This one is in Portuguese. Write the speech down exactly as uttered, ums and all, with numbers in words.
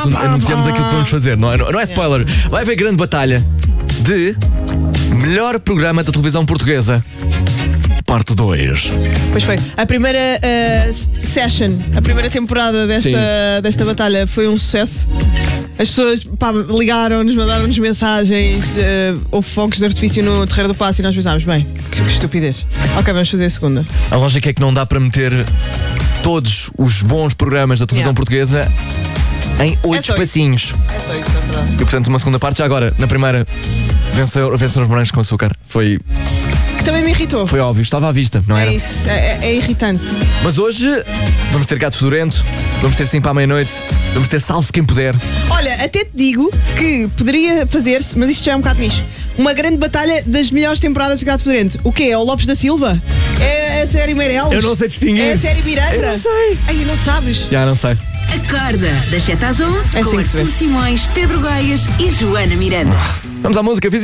nós pá, anunciamos pá. aquilo que vamos fazer, não é, não é spoiler. Vai haver grande batalha de melhor programa da televisão portuguesa. Parte dois. Pois foi. A primeira uh, session, a primeira temporada desta, desta batalha foi um sucesso. As pessoas pá, ligaram-nos, mandaram-nos mensagens, uh, houve fogos de artifício no Terreiro do Paço e nós pensámos, bem, que, que estupidez. Ok, vamos fazer a segunda. A lógica é que não dá para meter todos os bons programas da televisão Yeah. portuguesa em oito É só espacinhos. É só isso, é verdade. E portanto, uma segunda parte já agora. Na primeira, venceram, venceram os morangos com açúcar. Foi, Que também me irritou. foi óbvio, estava à vista, não era? É isso, é, é irritante. Mas hoje vamos ter Gato Fedorento, vamos ter Sempre à Meia-Noite, vamos ter Salve-se Quem Puder. Olha, até te digo que poderia fazer-se, mas isto já é um bocado nicho, uma grande batalha das melhores temporadas de Gato Fedorento. O quê? É o Lopes da Silva? É a série Meireles? Eu não sei distinguir. É a série Miranda? Eu não sei. Ai, não sabes? Já não sei. Acorda, das sete às onze, É assim com que se vê. Artur Simões, Pedro Gaias e Joana Miranda. Vamos à música,